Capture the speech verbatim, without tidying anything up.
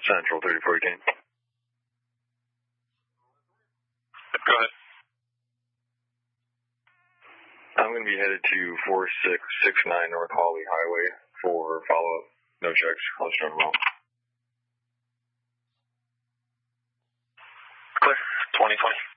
Central thirty-four eighteen. Go ahead. I'm going to be headed to four six six nine North Hawley Highway for follow-up. No checks. I'll just run well. Clear. twenty twenty.